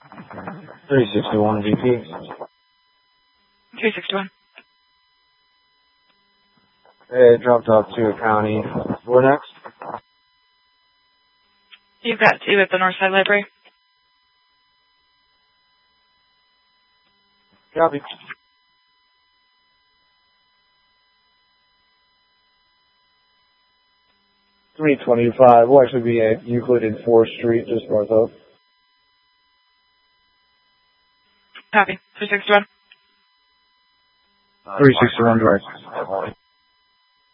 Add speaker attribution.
Speaker 1: 361 VP.
Speaker 2: 361.
Speaker 1: Hey, dropped off to a county. Where next?
Speaker 2: You've got 2 at the Northside Library.
Speaker 1: Copy. 325. Will actually be at Euclid and 4th Street, just north of.
Speaker 2: Copy. 361.
Speaker 1: 361 direct.